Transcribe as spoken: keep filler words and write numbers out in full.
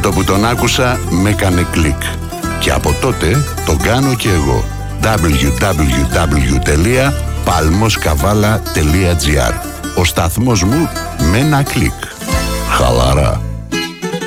το που τον άκουσα με έκανε κλικ. Και από τότε τον κάνω και εγώ. double-u double-u double-u τελεία παλμοσκαβάλα τελεία τζι άρ. Ο σταθμός μου με ένα κλικ. Χαλαρά.